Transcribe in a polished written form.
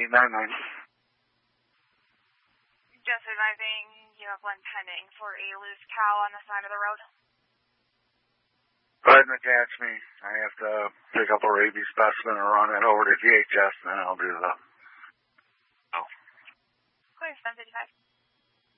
899. Just advising you have one pending for a loose cow on the side of the road. Go ahead and attach me. I have to pick up a rabies specimen and run it over to DHS, and then I'll do the... Clear, 755.